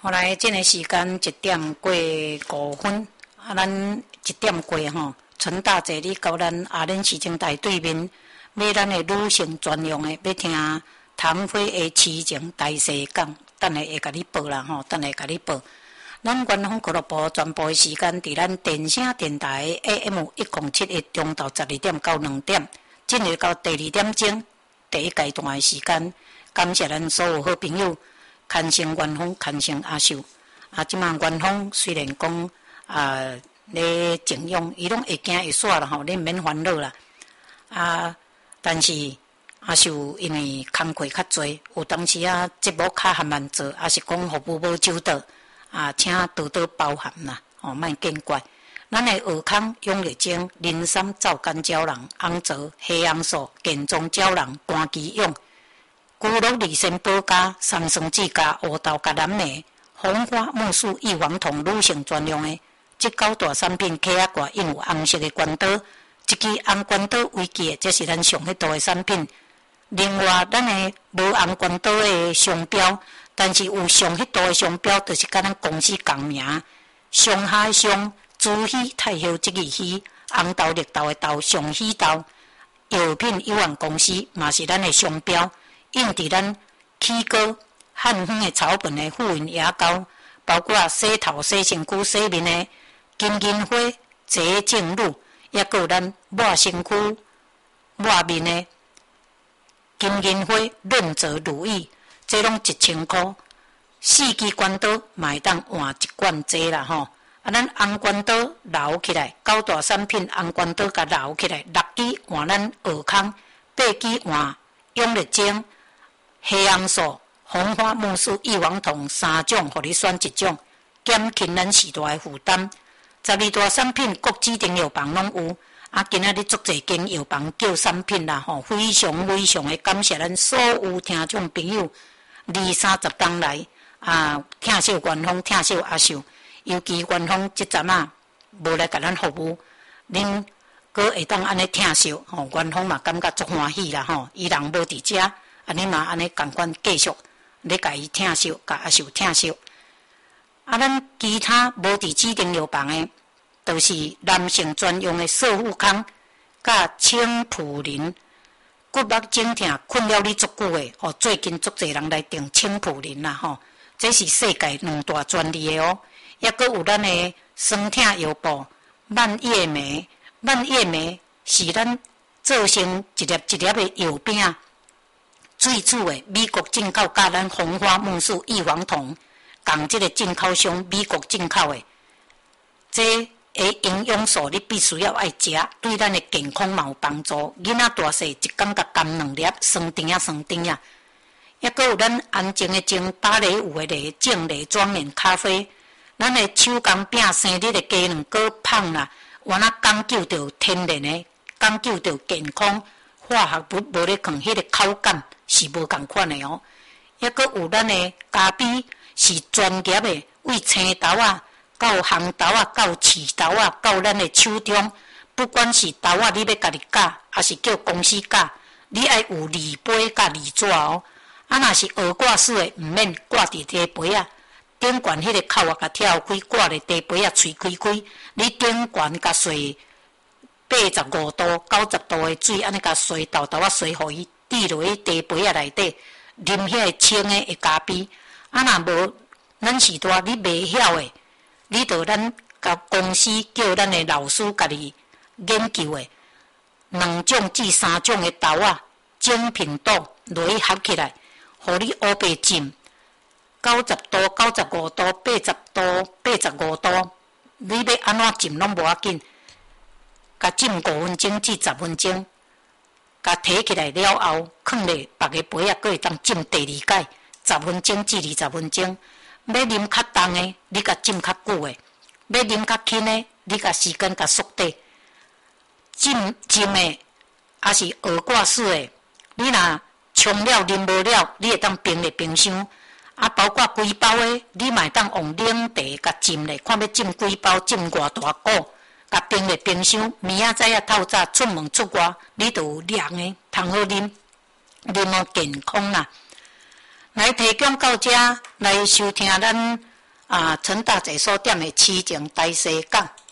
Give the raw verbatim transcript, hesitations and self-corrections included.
后来这个时间一点过五分，啊，咱一点过吼，陈大姐你到咱阿莲市政台对面，买咱的女性专用的，要听唐飞的痴情大西讲，等下会甲你报啦吼，等下会甲你报。咱官方俱乐部全部的时间伫咱电声电台 A M 一零七一中昼十二点到两点，进入到第二點鐘第一階段的時間。感謝咱所有好朋友，牽成元豐，牽成阿秀。啊，即馬元豐雖然講啊咧靜養，伊攏會驚會煞啦吼，你毋免煩惱啦。啊，但是阿秀因為工課較濟，有當時啊節目較含慢做，也是講服務無周到。啊，請多多包涵啦，哦，莫見怪。咱的荷康、永力精、磷酸皂苷胶囊、红枣、黑杨素、健壮胶囊、肝基用、骨碌利参保加、桑葚指甲、乌豆橄榄莓、红花木素异黄酮女性专用的，这九大产品起啊挂印有红色的关刀，一支红关刀为基的，这是咱上迄度的产品。另外，咱的无红关刀的商标。但是有上迄度的商标，就是甲咱公司共名。上下上朱熹太后即个熹，红豆绿豆的豆上熹豆。药品有限公司嘛是咱的商标，印伫咱起膏、汉方的草本的护纹牙膏，包括洗头、洗身躯、洗面的金银花、洁净露，也有咱抹身躯、抹面的金银花润泽乳液。这拢一千块，四支关刀嘛会当换一罐这啦吼。啊，咱红关刀留起来，九大产品红关刀甲留起来，六支换咱荷康，八支换永力精、黑杨素、红花木素、异黄酮三种，互你选一种，减轻咱时代的负担。十二大产品各指定药房拢有。啊，今仔日足侪间药房叫产品啦吼，非常非常的感谢咱所有听众朋友。二三十当来啊，听秀元丰，听秀阿秀，尤其元丰即阵啊，无来甲咱服务，恁阁会当安尼听秀吼，元丰嘛感觉足欢喜啦吼，伊人无伫遮，啊恁嘛安尼共款继续咧甲伊听秀，甲阿秀听秀。啊，咱其他无伫指定药房的，都是男性专用的瘦富康，甲青普林。骨目肿痛困扰你足久的哦，最近足侪人来订青普林啦吼，这是世界两大专利的哦。也阁有咱的酸痛药布蔓叶莓，蔓叶莓是咱做成一粒一粒的药饼，最主的美国进口，甲咱红花木素异黄酮，共这个进口商美国进口的，这。诶，营养素你必须要爱食，对咱的健康嘛有帮助。囡仔大细一工甲含两粒，酸甜啊酸甜啊。也阁有咱安静的静芭蕾舞的丽静丽庄园咖啡，咱的手工饼生日的鸡卵糕胖啦，原来讲究着天然的，讲究着健康，化学物无咧放，迄个口感是无共款的哦。也阁有咱的咖啡是专业的，为青豆啊。到红豆啊，到刺豆啊，到咱的手中，不管是豆啊，你要家己夹，还是叫公司夹，你爱有铝杯甲铝纸哦。啊，若是鹅挂式的，毋免挂伫茶杯啊，顶悬迄个口啊，甲跳开，挂伫茶杯啊，吹开开，你顶悬甲水八十五度、九十度的水，安尼甲水豆豆啊，水互伊滴落去茶杯啊内底，啉迄个清的的咖啡。啊，若无，咱时代你袂晓的。你着咱甲公司叫咱的老师家己研究的两种至三种的豆啊，精品豆落去合起来，互你乌白浸九十度、九十五度、八十度、八十五度，你要安怎浸拢无要紧，甲浸五分钟至十分钟，甲提起来了后，放咧别个杯啊，佫会当浸第二摆，十分钟至二十分钟。要啉较重的，你甲浸较久的；要啉较轻的，你甲时间甲缩短。浸浸的也是鹅挂式的，你若冲了啉无了，你会当冰咧冰箱。啊，包括规包的，你嘛会当用冷茶甲浸咧，看要浸几包，浸偌大股，甲冰咧冰箱。明仔载啊透早出门出外，你就有凉的，通好啉，啉哦健康啦。来提供到遮来收听咱啊陈大姐所点的痴情大西港。